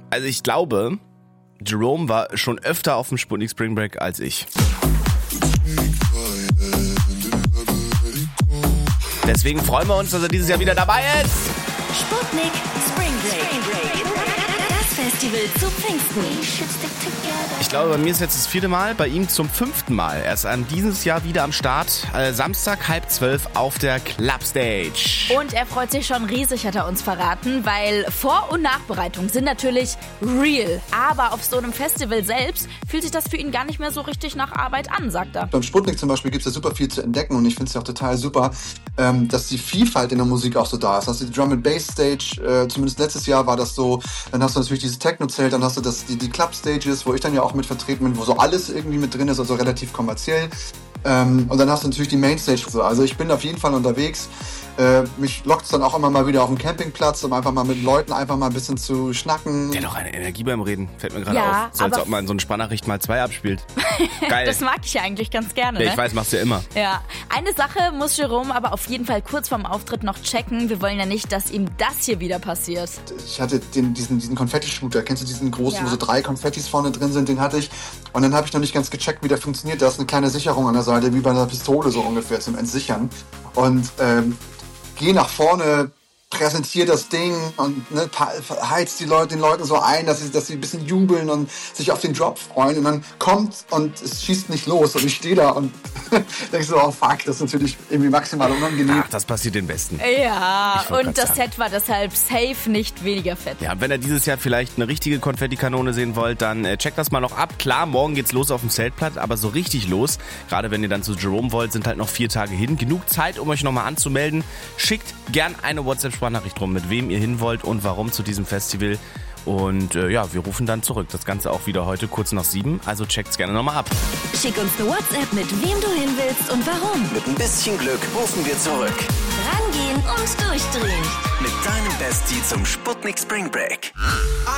Also ich glaube, Jerome war schon öfter auf dem Sputnik Spring Break als ich. Deswegen freuen wir uns, dass er dieses Jahr wieder dabei ist. Sputnik Spring Break. Das Festival zu Pfingsten. Ich glaube, bei mir ist jetzt das 4. Mal, bei ihm zum 5. Mal. Er ist dieses Jahr wieder am Start. Samstag 11:30 auf der Clubstage. Und er freut sich schon riesig, hat er uns verraten, weil Vor- und Nachbereitung sind natürlich real. Aber auf so einem Festival selbst fühlt sich das für ihn gar nicht mehr so richtig nach Arbeit an, sagt er. Beim Sputnik zum Beispiel gibt es ja super viel zu entdecken und ich finde es ja auch total super, dass die Vielfalt in der Musik auch so da ist. Also die Drum and Bass Stage, zumindest letztes Jahr war das so, dann hast du natürlich dieses Techno-Zelt, dann hast du die Club Stages, wo ich dann ja auch mit vertreten bin, wo so alles irgendwie mit drin ist, also relativ kommerziell. Und dann hast du natürlich die Mainstage. Also ich bin auf jeden Fall unterwegs. Mich lockt es dann auch immer mal wieder auf dem Campingplatz, um einfach mal mit Leuten einfach mal ein bisschen zu schnacken. Der hat doch eine Energie beim Reden, fällt mir gerade auf. So als ob man so eine Sprachnachricht mal 2 abspielt. Geil. Das mag ich ja eigentlich ganz gerne. Ja, ich weiß, machst du ja immer. Ja. Eine Sache muss Jerome aber auf jeden Fall kurz vorm Auftritt noch checken. Wir wollen ja nicht, dass ihm das hier wieder passiert. Ich hatte diesen Konfetti-Shooter. Kennst du diesen großen, wo so 3 Konfettis vorne drin sind? Den hatte ich. Und dann habe ich noch nicht ganz gecheckt, wie der funktioniert. Da ist eine kleine Sicherung an der Seite, wie bei einer Pistole so ungefähr zum Entsichern. Und geh nach vorne, präsentiere das Ding und heizt den Leuten so ein, dass sie ein bisschen jubeln und sich auf den Drop freuen. Und dann kommt und es schießt nicht los. Und ich stehe da und denke so, oh fuck, das ist natürlich irgendwie maximal unangenehm. Ach, das passiert den Besten. Ja, und das Set war deshalb safe nicht weniger fett. Ja, und wenn ihr dieses Jahr vielleicht eine richtige Konfettikanone sehen wollt, dann checkt das mal noch ab. Klar, morgen geht's los auf dem Zeltplatz, aber so richtig los, gerade wenn ihr dann zu Jerome wollt, sind halt noch 4 Tage hin. Genug Zeit, um euch nochmal anzumelden. Schickt gern eine WhatsApp-Sprachnachricht rum, mit wem ihr hin wollt und warum zu diesem Festival. Und wir rufen dann zurück. Das Ganze auch wieder heute kurz nach 7, also checkt's gerne nochmal ab. Schick uns eine WhatsApp, mit wem du hin willst und warum. Mit ein bisschen Glück rufen wir zurück. Rangehen und durchdrehen. Mit deinem Bestie zum Sputnik Spring Break.